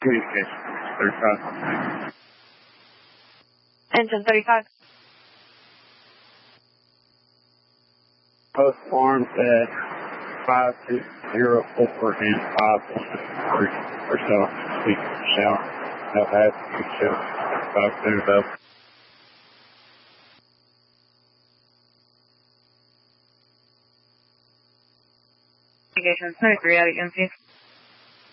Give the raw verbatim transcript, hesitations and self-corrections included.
communication. thirty-five. Engine thirty-five. Post forms at five two zero four and five three or so. Speak shower. No have to shower. Five two zero. Communications thirty-three out of M C.